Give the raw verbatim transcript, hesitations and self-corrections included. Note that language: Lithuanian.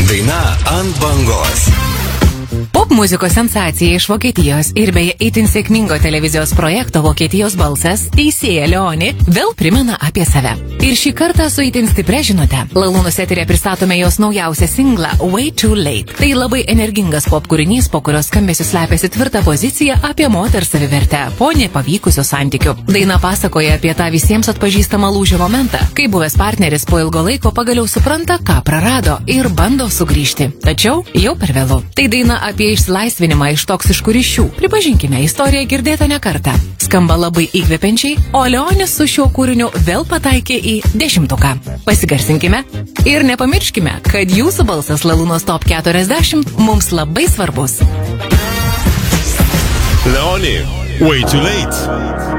Daina ant bangos. Pop muzikos sensacija iš Vokietijos ir beje itin sėkmingo televizijos projekto Vokietijos balsas teisėja Leoni vėl primena apie save. Ir šį kartą su itin stipria žinute. Lalūnus eterė pristatome jos naujausią singlą Way Too Late. Tai labai energingas pop kūrinys, po kurios skambesiu slepiasi tvirta pozicija apie moters savivertę po nepavykusių santykių. Daina pasakoja apie tą visiems atpažįstamą lūžio momentą, kai buvęs partneris po ilgo laiko pagaliau supranta, ką prarado ir bando sugrįžti. Tačiau jau per vėlu. Tai daina apie išsilaisvinimą iš toksiškų ryšių. Pripažinkime, istorija girdėta ne kartą. Skamba labai įkvepiančiai, o Leonis su šiuo kūriniu vėl pataikė į dešimtuką. Pasigarsinkime ir nepamirškime, kad jūsų balsas Lalūnos Top keturiasdešimt mums labai svarbus. Leoni, Way Too Late.